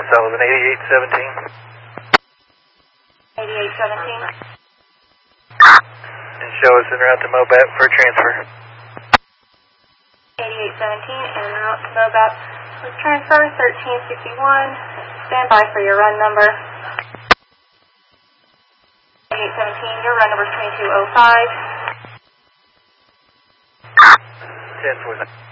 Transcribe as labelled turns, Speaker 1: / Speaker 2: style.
Speaker 1: Sullivan, 8817.
Speaker 2: 8817.
Speaker 1: And show us en route to Mobat for transfer.
Speaker 2: 8817, en route to Mobat with transfer, 1361. Stand by for your run number. 8817, your run number is 2205.
Speaker 1: 10-4.